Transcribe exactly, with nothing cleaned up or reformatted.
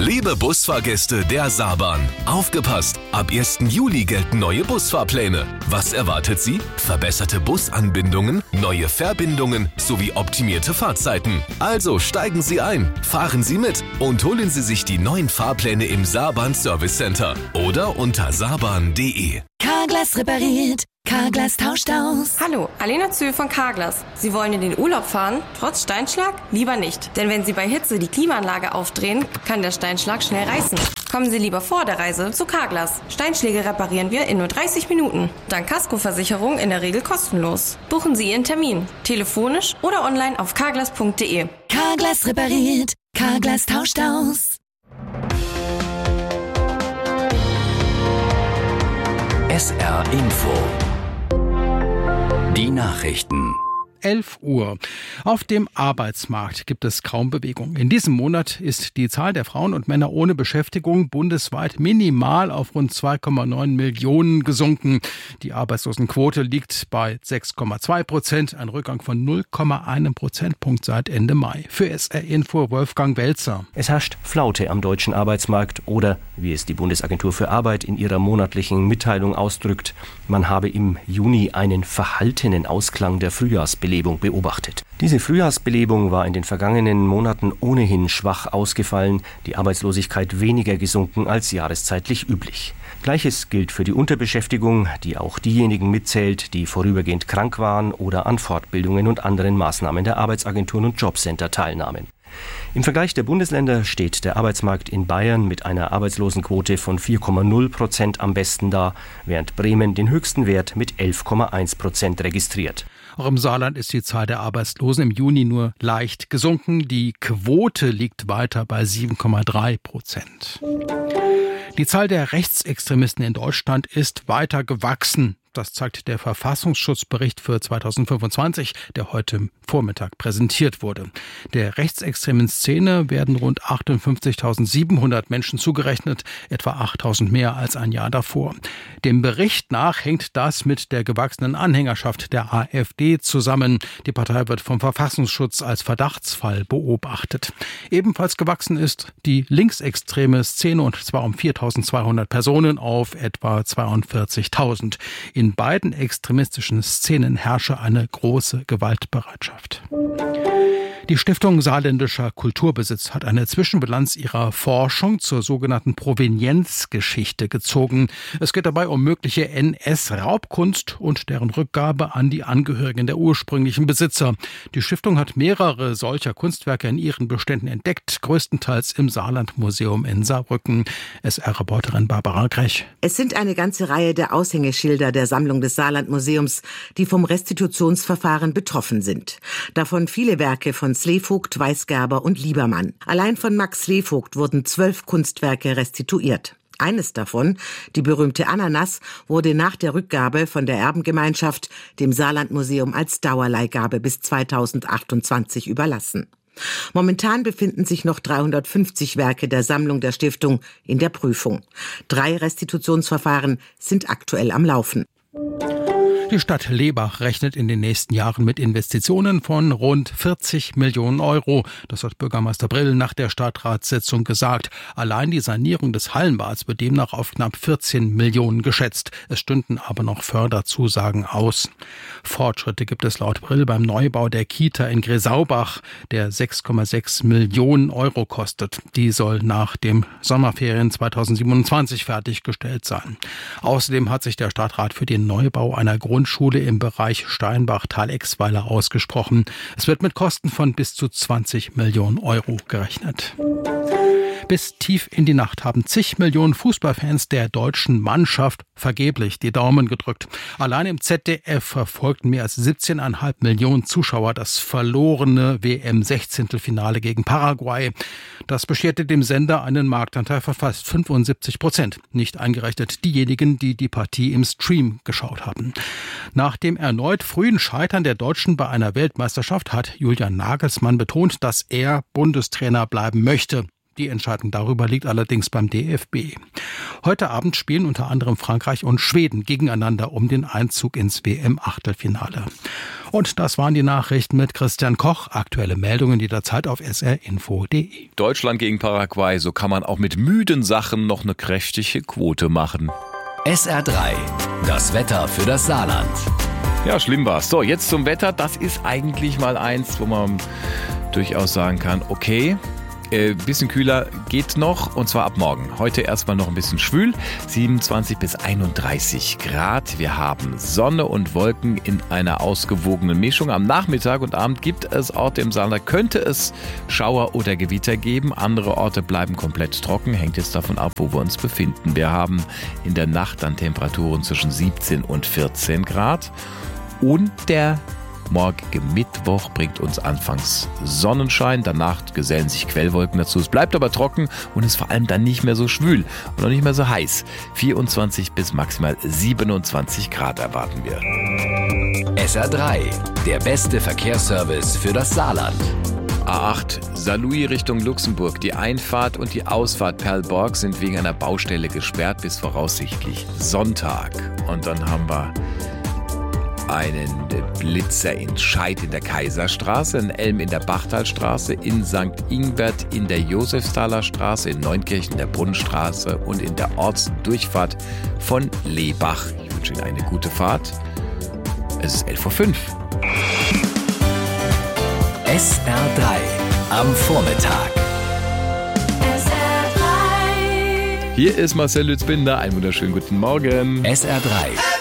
Liebe Busfahrgäste der Saarbahn, aufgepasst! Ab ersten Juli gelten neue Busfahrpläne. Was erwartet Sie? Verbesserte Busanbindungen, neue Verbindungen sowie optimierte Fahrzeiten. Also steigen Sie ein, fahren Sie mit und holen Sie sich die neuen Fahrpläne im Saarbahn Service Center oder unter saarbahn punkt de. Carglass repariert. Carglass tauscht aus. Hallo, Alena Zühl von Carglass. Sie wollen in den Urlaub fahren, trotz Steinschlag? Lieber nicht. Denn wenn Sie bei Hitze die Klimaanlage aufdrehen, kann der Steinschlag schnell reißen. Kommen Sie lieber vor der Reise zu Carglass. Steinschläge reparieren wir in nur dreißig Minuten. Dank Kaskoversicherung in der Regel kostenlos. Buchen Sie Ihren Termin. Telefonisch oder online auf carglass punkt de. Carglass repariert. Carglass tauscht aus. S R Info. Die Nachrichten. elf Uhr. Auf dem Arbeitsmarkt gibt es kaum Bewegung. In diesem Monat ist die Zahl der Frauen und Männer ohne Beschäftigung bundesweit minimal auf rund zwei Komma neun Millionen gesunken. Die Arbeitslosenquote liegt bei sechs Komma zwei Prozent, ein Rückgang von null Komma eins Prozentpunkt seit Ende Mai. Für S R Info Wolfgang Welzer. Es herrscht Flaute am deutschen Arbeitsmarkt oder, wie es die Bundesagentur für Arbeit in ihrer monatlichen Mitteilung ausdrückt, man habe im Juni einen verhaltenen Ausklang der Frühjahrsbelebung beobachtet. Diese Frühjahrsbelebung war in den vergangenen Monaten ohnehin schwach ausgefallen, die Arbeitslosigkeit weniger gesunken als jahreszeitlich üblich. Gleiches gilt für die Unterbeschäftigung, die auch diejenigen mitzählt, die vorübergehend krank waren oder an Fortbildungen und anderen Maßnahmen der Arbeitsagenturen und Jobcenter teilnahmen. Im Vergleich der Bundesländer steht der Arbeitsmarkt in Bayern mit einer Arbeitslosenquote von vier Komma null Prozent am besten da, während Bremen den höchsten Wert mit elf Komma eins Prozent registriert. Auch im Saarland ist die Zahl der Arbeitslosen im Juni nur leicht gesunken. Die Quote liegt weiter bei sieben Komma drei Prozent. Die Zahl der Rechtsextremisten in Deutschland ist weiter gewachsen. Das zeigt der Verfassungsschutzbericht für zweitausendfünfundzwanzig, der heute Vormittag präsentiert wurde. Der rechtsextremen Szene werden rund achtundfünfzigtausendsiebenhundert Menschen zugerechnet, etwa achttausend mehr als ein Jahr davor. Dem Bericht nach hängt das mit der gewachsenen Anhängerschaft der AfD zusammen. Die Partei wird vom Verfassungsschutz als Verdachtsfall beobachtet. Ebenfalls gewachsen ist die linksextreme Szene, und zwar um viertausendzweihundert Personen auf etwa zweiundvierzigtausend. In beiden extremistischen Szenen herrsche eine große Gewaltbereitschaft. Die Stiftung Saarländischer Kulturbesitz hat eine Zwischenbilanz ihrer Forschung zur sogenannten Provenienzgeschichte gezogen. Es geht dabei um mögliche N S-Raubkunst und deren Rückgabe an die Angehörigen der ursprünglichen Besitzer. Die Stiftung hat mehrere solcher Kunstwerke in ihren Beständen entdeckt, größtenteils im Saarlandmuseum in Saarbrücken. S R-Reporterin Barbara Grech. Es sind eine ganze Reihe der Aushängeschilder der Sammlung des Saarlandmuseums, die vom Restitutionsverfahren betroffen sind. Davon viele Werke von Slevogt, Weisgerber und Liebermann. Allein von Max Slevogt wurden zwölf Kunstwerke restituiert. Eines davon, die berühmte Ananas, wurde nach der Rückgabe von der Erbengemeinschaft dem Saarlandmuseum als Dauerleihgabe bis zweitausendachtundzwanzig überlassen. Momentan befinden sich noch dreihundertfünfzig Werke der Sammlung der Stiftung in der Prüfung. Drei Restitutionsverfahren sind aktuell am Laufen. Die Stadt Lebach rechnet in den nächsten Jahren mit Investitionen von rund vierzig Millionen Euro. Das hat Bürgermeister Brill nach der Stadtratssitzung gesagt. Allein die Sanierung des Hallenbads wird demnach auf knapp vierzehn Millionen geschätzt. Es stünden aber noch Förderzusagen aus. Fortschritte gibt es laut Brill beim Neubau der Kita in Gresaubach, der sechs Komma sechs Millionen Euro kostet. Die soll nach dem Sommerferien zweitausendsiebenundzwanzig fertiggestellt sein. Außerdem hat sich der Stadtrat für den Neubau einer Grundschule im Bereich Steinbach-Tal-Exweiler ausgesprochen. Es wird mit Kosten von bis zu zwanzig Millionen Euro gerechnet. Bis tief in die Nacht haben zig Millionen Fußballfans der deutschen Mannschaft vergeblich die Daumen gedrückt. Allein im Z D F verfolgten mehr als siebzehn Komma fünf Millionen Zuschauer das verlorene W M-Sechzehntelfinale gegen Paraguay. Das bescherte dem Sender einen Marktanteil von fast fünfundsiebzig Prozent. Nicht eingerechnet diejenigen, die die Partie im Stream geschaut haben. Nach dem erneut frühen Scheitern der Deutschen bei einer Weltmeisterschaft hat Julian Nagelsmann betont, dass er Bundestrainer bleiben möchte. Die Entscheidung darüber liegt allerdings beim D F B. Heute Abend spielen unter anderem Frankreich und Schweden gegeneinander um den Einzug ins W M-Achtelfinale. Und das waren die Nachrichten mit Christian Koch. Aktuelle Meldungen jederzeit auf s r info punkt d e. Deutschland gegen Paraguay, so kann man auch mit müden Sachen noch eine kräftige Quote machen. S R drei, das Wetter für das Saarland. Ja, schlimm war's. So, jetzt zum Wetter. Das ist eigentlich mal eins, wo man durchaus sagen kann, okay, Äh, bisschen kühler geht noch, und zwar ab morgen. Heute erstmal noch ein bisschen schwül, siebenundzwanzig bis einunddreißig Grad. Wir haben Sonne und Wolken in einer ausgewogenen Mischung. Am Nachmittag und Abend gibt es Orte im Saarland, könnte es Schauer oder Gewitter geben. Andere Orte bleiben komplett trocken, hängt jetzt davon ab, wo wir uns befinden. Wir haben in der Nacht dann Temperaturen zwischen siebzehn und vierzehn Grad. Und der morgige Mittwoch bringt uns anfangs Sonnenschein, danach gesellen sich Quellwolken dazu. Es bleibt aber trocken und ist vor allem dann nicht mehr so schwül und auch nicht mehr so heiß. vierundzwanzig bis maximal siebenundzwanzig Grad erwarten wir. S R drei, der beste Verkehrsservice für das Saarland. A acht Saarlouis Richtung Luxemburg. Die Einfahrt und die Ausfahrt Perlborg sind wegen einer Baustelle gesperrt bis voraussichtlich Sonntag. Und dann haben wir einen Blitzer in Scheid in der Kaiserstraße, einen Elm in der Bachtalstraße, in Sankt Ingbert in der Josefsthaler Straße, in Neunkirchen in der Brunnenstraße und in der Ortsdurchfahrt von Lebach. Ich wünsche Ihnen eine gute Fahrt. Es ist elf Uhr fünf. S R drei am Vormittag. S R drei. Hier ist Marcel Lützbinder. Einen wunderschönen guten Morgen. S R drei.